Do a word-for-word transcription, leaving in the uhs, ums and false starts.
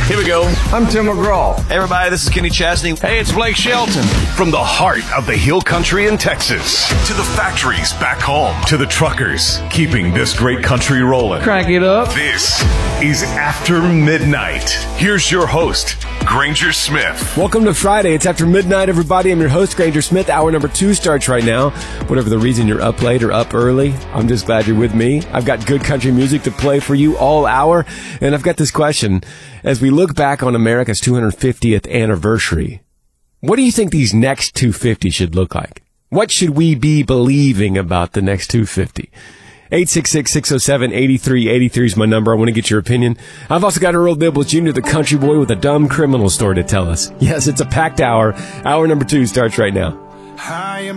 Here we go. I'm Tim McGraw. Hey, everybody, this is Kenny Chesney. Hey, it's Blake Shelton. From the heart of the hill country in Texas to the factories back home to the truckers keeping this great country rolling. Crank it up. This is After Midnight. Here's your host, Granger Smith. Welcome to Friday. It's After Midnight, everybody. I'm your host, Granger Smith. Hour number two starts right now. Whatever the reason you're up late or up early, I'm just glad you're with me. I've got good country music to play for you all hour. And I've got this question. As we look back on America's two hundred fiftieth anniversary, what do you think these next two hundred fifty should look like? What should we be believing about the next two hundred fifty? eight six six, six oh seven, eight three eight three is my number. I want to get your opinion. I've also got Earl Dibbles Junior, the country boy with a dumb criminal story to tell us. Yes, it's a packed hour. Hour number two starts right now.